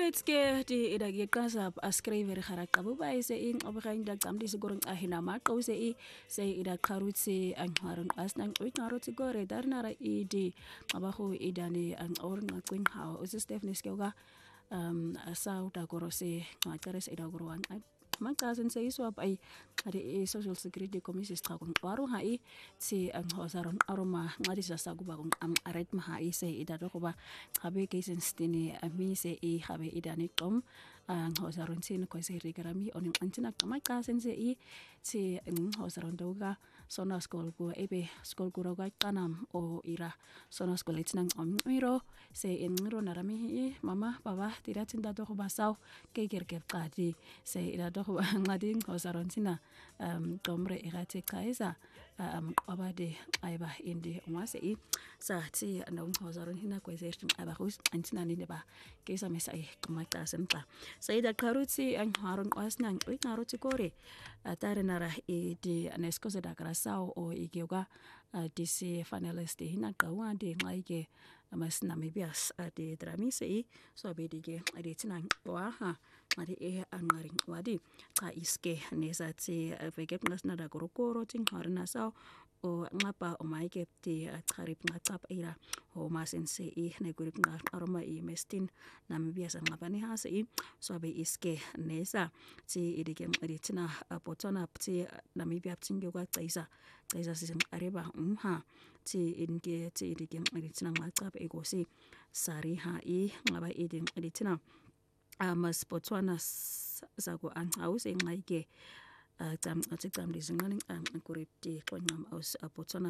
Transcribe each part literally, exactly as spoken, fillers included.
Letske die ida geqasap askriver kharaqabu ba ise in obrein da qamdi sigurun ahina ma qawse I se ida qarutsi anharun asnan uitarutsi gore darnara idi abahu idani an orna qin ha us Stephanie skewga um asau da gorose ngaqares ida gorwan maqasen se iswap ay ade social security committee straqun waru hai si an hosaron aroma ngadi sasaguba kun am aret ma hai se ida dokuba habe kesen stini ami se I habe idani tom an hosaron sin ko se rigarami onim antina maqasen se I si an hosaron doga sona school go ebe school go roga tanam o ira sona school itnang om miro se enro narami mama baba tiratinda dokuba saw ke gerger qadi se ida dokuba ngading hosaron sina um tomre irate kaisa um abade aiba indi umase I sa ti andong hosaron hina kwezestin aba hus antina ni ba kesa mesai kumata senta saida karuti an haron wasnang uitnaruti kore atare nara I di anesko da grasao o igyoga D C finalist hina kawa de ngaike mas namibias de dramise I so bedige editina wa ha mari e angaring wadi ka iske nesati vegep nasna da gorokoro ting harna sao o ngapa o maike ti qarib ngap ira o masense I negurip ngar aroma I mestin namibias ngapani hase I so be iske nesa ti idige editina potona ti namibia tingoga tsaisa tsaisa sisin areba umha ti inge ti idige editina ngap egosi sari ha I ngaba idin editina amas Botswana zago an house in ngaike tam atikam dizinganing an kuripti konyam aus Botswana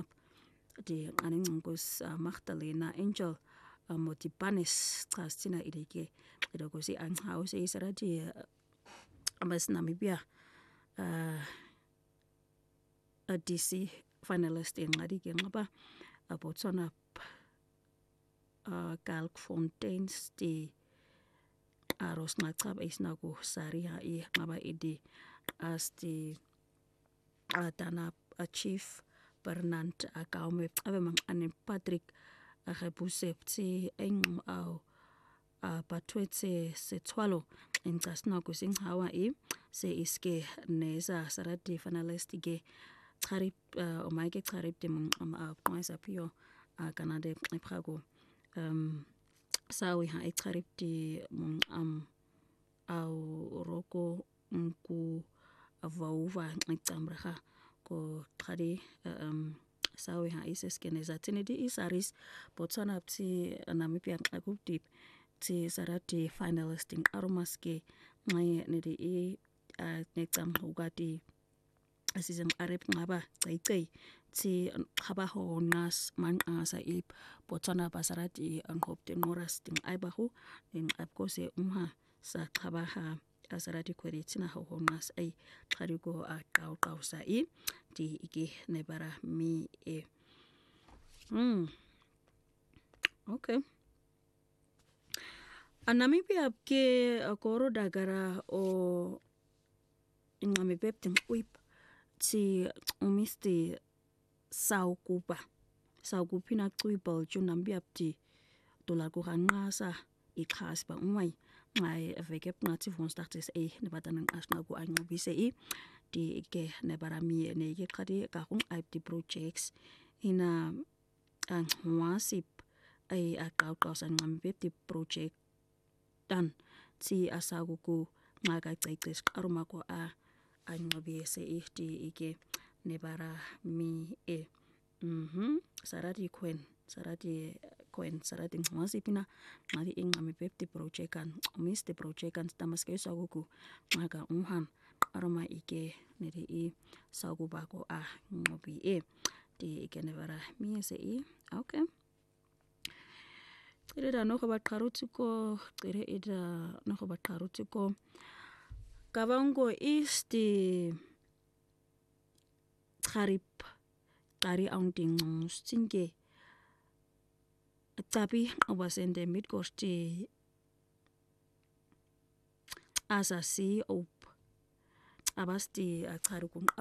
di aning ngos Magdalena Angel motipanes trastina idike idogosi an house isara di amas Namibia a D C finalist in ngadike ngaba Botswana Kalk Fontaines di aros ngacap isnago saria I ngaba idi as di adana a chief Bernard akaume ave mang ane Patrick akhabusep ti eng au a patwetse se twalo intasnago sing hawa I se iske neza sarati finalist ge qarib o maike qarib de am qansa pio Canada iprago um sawi ha iqarib di am au roko nku avauva icambraha ko qadi um sawi ha ises keneza tinidi isaris Botswana ti Namibia akuptip ti sarati finalisting aromaske ngai nidi I necam ugati asizang arep ngaba tsaitsai ti khaba honas man asa I Botswana basarati angopte moras ting aibahu in apkose umha sa khaba ha asarati kweritina honas ai kharigo a kau kau sa I ti ike nebara mi e mm okay Namibia ke koro dagara o ingame bepting uip ti umisti saukupa saukupina kuipal junambia ti tolago ngasa ikhas ba umai ngai vekep ngati von startes e nebatanang asnago angobise I di ke nebarami ne ke khadi ka kung I P projects ina ang wasip ai akau kausan ngambe ti project dan ti asaguku ngaga tsaitses arumako a angobise I di ike nebara mi e mhm sarati kwen sarati kwen sarati ngwasipina ngari ingame pepti project kan umiste project kan tamaske saguku ngaga umhan aroma ike neri I sagubako a ngobi e di ike nebara mi se I okay ire da no ba qarutiko ire ida no ba qarutiko kabango isti qarib qari aunting stinge tapi obasende midgosti asasi op abasti aqharukum